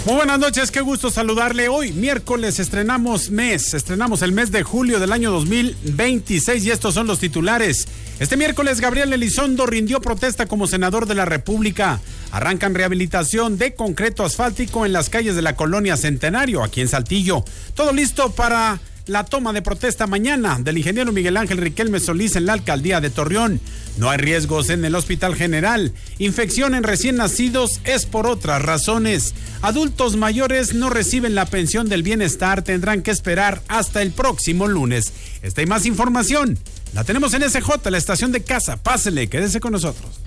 Muy buenas noches, qué gusto saludarle. Hoy, miércoles, estrenamos el mes de julio del año 2026 y estos son los titulares. Este miércoles, Gabriel Elizondo rindió protesta como senador de la República. Arrancan rehabilitación de concreto asfáltico en las calles de la colonia Centenario, aquí en Saltillo. Todo listo para la toma de protesta mañana del ingeniero Miguel Ángel Riquelme Solís en la alcaldía de Torreón. No hay riesgos en el Hospital General. Infección en recién nacidos es por otras razones. Adultos mayores no reciben la pensión del bienestar, tendrán que esperar hasta el próximo lunes. Esta y más información la tenemos en SJ, la estación de casa. Pásele, quédese con nosotros.